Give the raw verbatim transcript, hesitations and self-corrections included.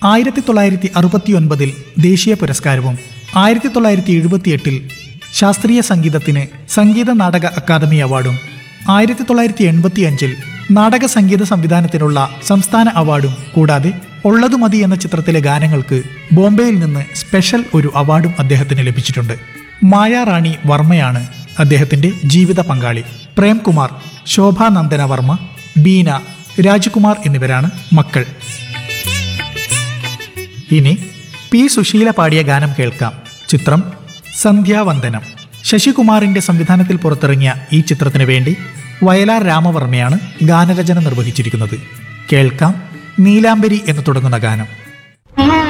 ആയിരത്തി തൊള്ളായിരത്തി അറുപത്തി ഒൻപതിൽ ദേശീയ പുരസ്കാരവും ആയിരത്തി തൊള്ളായിരത്തി എഴുപത്തിയെട്ടിൽ ശാസ്ത്രീയ സംഗീതത്തിന് സംഗീത നാടക അക്കാദമി അവാർഡും ആയിരത്തി തൊള്ളായിരത്തി എൺപത്തി അഞ്ചിൽ നാടക സംഗീത സംവിധാനത്തിനുള്ള സംസ്ഥാന അവാർഡും കൂടാതെ ഉള്ളതു മതി എന്ന ചിത്രത്തിലെ ഗാനങ്ങൾക്ക് ബോംബെയിൽ നിന്ന് സ്പെഷ്യൽ ഒരു അവാർഡും അദ്ദേഹത്തിന് ലഭിച്ചിട്ടുണ്ട്. മായ റാണി വർമ്മയാണ് അദ്ദേഹത്തിന്റെ ജീവിത പങ്കാളി. പ്രേംകുമാർ, ശോഭാനന്ദന വർമ്മ, ബീന, രാജ്കുമാർ എന്നിവരാണ് മക്കൾ. ഇനി പി സുശീല പാടിയ ഗാനം കേൾക്കാം. ചിത്രം സന്ധ്യാവന്ദനം. ശശികുമാറിന്റെ സംവിധാനത്തിൽ പുറത്തിറങ്ങിയ ഈ ചിത്രത്തിന് വേണ്ടി വയലാർ രാമവർമ്മയാണ് ഗാനരചന നിർവഹിച്ചിരിക്കുന്നത്. കേൾക്കാം നീലാംബരി എന്ന് തുടങ്ങുന്ന ഗാനം.